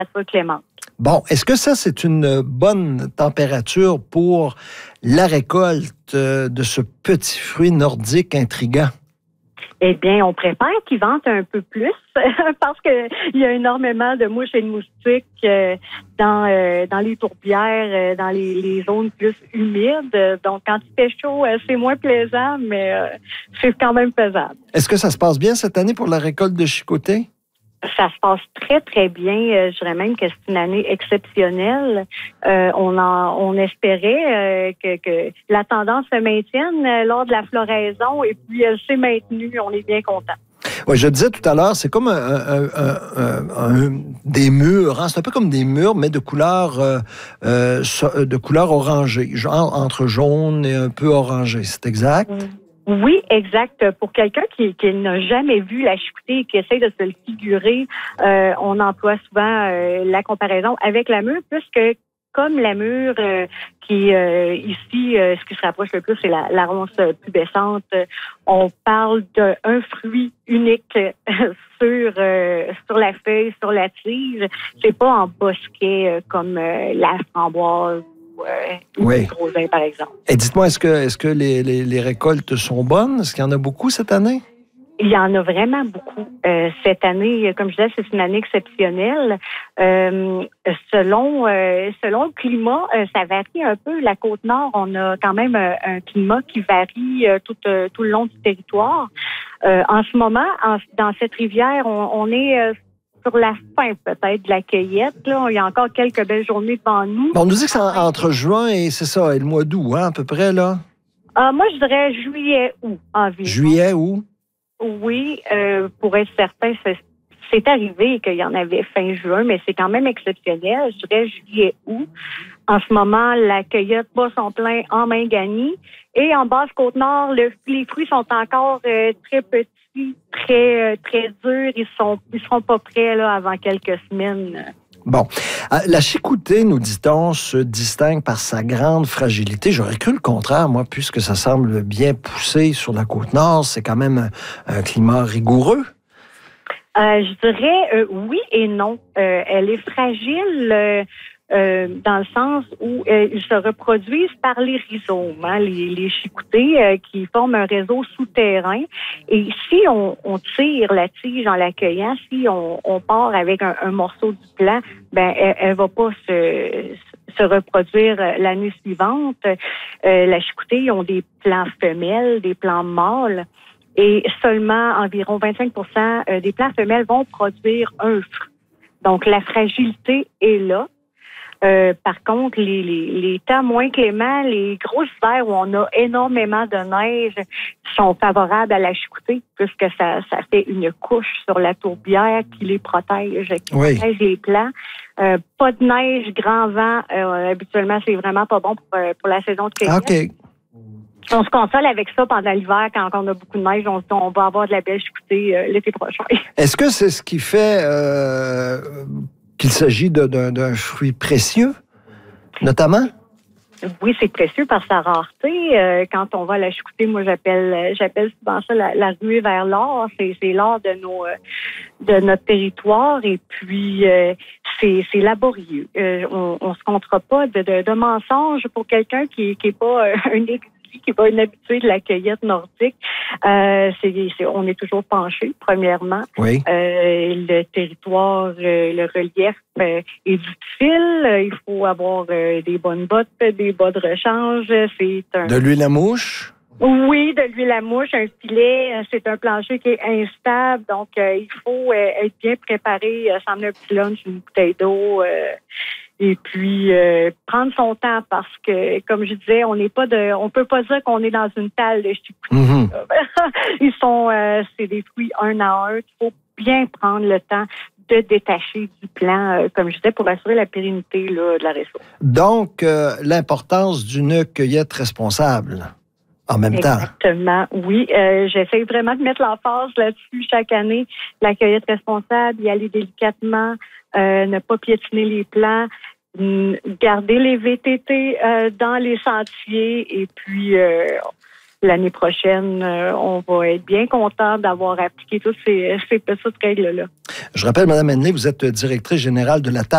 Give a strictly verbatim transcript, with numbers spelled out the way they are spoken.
température clémente. Bon, est-ce que ça, c'est une bonne température pour la récolte de ce petit fruit nordique intriguant? Eh bien, on préfère qu'ils ventent un peu plus parce qu'il y a énormément de mouches et de moustiques euh, dans, euh, dans les tourbières, euh, dans les, les zones plus humides. Donc, quand il fait chaud, euh, c'est moins plaisant, mais euh, c'est quand même faisable. Est-ce que ça se passe bien cette année pour la récolte de chicoté? Ça se passe très, très bien. Euh, je dirais même que c'est une année exceptionnelle. Euh, on en, on espérait euh, que, que la tendance se maintienne euh, lors de la floraison et puis elle s'est maintenue. On est bien content. Oui, je disais tout à l'heure, c'est comme un, un, un, un, un, des murs. Hein? C'est un peu comme des murs, mais de couleur, euh, euh, de couleur orangée, genre entre jaune et un peu orangé. C'est exact? Mm. Oui, exact. Pour quelqu'un qui, qui n'a jamais vu la chicoutée et qui essaie de se le figurer, euh, on emploie souvent euh, la comparaison avec la mûre, puisque comme la mûre euh, qui euh, ici, euh, ce qui se rapproche le plus, c'est la, la ronce pubescente. On parle d'un fruit unique sur euh, sur la feuille, sur la tige. C'est pas en bosquet euh, comme euh, la framboise. Euh, oui. Grosin, par exemple. Et dites-moi, est-ce que, est-ce que les, les, les récoltes sont bonnes? Est-ce qu'il y en a beaucoup cette année? Il y en a vraiment beaucoup. Euh, cette année, comme je disais, c'est une année exceptionnelle. Euh, selon euh, selon le climat, euh, ça varie un peu. La Côte-Nord, on a quand même un, un climat qui varie euh, tout, euh, tout le long du territoire. Euh, en ce moment, en, dans cette rivière, on, on est... Euh, sur la fin, peut-être, de la cueillette. Là. Il y a encore quelques belles journées devant nous. Bon, on nous dit que c'est entre juin et, c'est ça, et le mois d'août, hein, à peu près, là? Euh, moi, je dirais juillet-août, environ. Juillet-août? Oui, euh, pour être certain, c'est, c'est arrivé qu'il y en avait fin juin, mais c'est quand même exceptionnel. Je dirais juillet-août. En ce moment, la cueillette bat son plein en Mingani. Et en Basse-Côte-Nord, le, les fruits sont encore euh, très petits, très très durs. Ils sont ils seront pas prêts là avant quelques semaines. Bon. La chicoutée, nous dit-on, se distingue par sa grande fragilité. J'aurais cru le contraire, moi, puisque ça semble bien poussé sur la Côte-Nord. C'est quand même un, un climat rigoureux. Euh, je dirais euh, oui et non. Euh, elle est fragile euh, euh, dans le sens où euh, ils se reproduisent par les rhizomes, hein, les, les chicoutées euh, qui forment un réseau souterrain. Et si on, on tire la tige en l'accueillant, si on, on part avec un, un morceau du plant, ben elle, elle va pas se se reproduire l'année suivante. Euh, la chicoutée, ils ont des plants femelles, des plants mâles. Et seulement environ vingt-cinq pour cent des plants femelles vont produire un fruit. Donc, la fragilité est là. Euh, par contre, les, les, les temps moins cléments, les gros hivers où on a énormément de neige sont favorables à la chicoutée puisque ça, ça fait une couche sur la tourbière qui les protège, qui oui. protège les plants. Euh, pas de neige, grand vent. Euh, habituellement, c'est vraiment pas bon pour, pour la saison de cueillette. OK. On se console avec ça pendant l'hiver, quand on a beaucoup de neige, on se dit on va avoir de la belle chicoutée euh, l'été prochain. Est-ce que c'est ce qui fait euh, qu'il s'agit de, d'un, d'un fruit précieux, notamment? Oui, c'est précieux par sa rareté. Euh, quand on va à la chicoutée, moi j'appelle j'appelle souvent ça la, la ruée vers l'or. C'est, c'est l'or de nos euh, de notre territoire et puis euh, c'est, c'est laborieux. Euh, on, on se comptera pas de, de, de mensonges pour quelqu'un qui qui est pas euh, un qui n'est pas une habituée de la cueillette nordique. Euh, c'est, c'est, on est toujours penché, premièrement. Oui. Euh, le territoire, euh, le relief euh, est difficile. Il faut avoir euh, des bonnes bottes, des bas de rechange. C'est un... De l'huile à mouche? Oui, de l'huile à mouche, un filet. C'est un plancher qui est instable. Donc, euh, il faut euh, être bien préparé, euh, s'emmener un petit lunch, une bouteille d'eau. Euh, Et puis euh, prendre son temps parce que, comme je disais, on n'est pas de, on peut pas dire qu'on est dans une talle de chicoutée. Mm-hmm. Ils sont, euh, c'est des fruits un à un. Il faut bien prendre le temps de détacher du plant, euh, comme je disais, pour assurer la pérennité là, de la ressource. Donc, euh, l'importance d'une cueillette responsable. En même Exactement, temps. Exactement, oui. Euh, j'essaie vraiment de mettre l'emphase là-dessus chaque année. La cueillette responsable, y aller délicatement, euh, ne pas piétiner les plants, garder les V T T euh, dans les sentiers et puis euh, l'année prochaine, euh, on va être bien content d'avoir appliqué toutes ces, ces petites règles-là. Je rappelle, Mme Henley, vous êtes directrice générale de la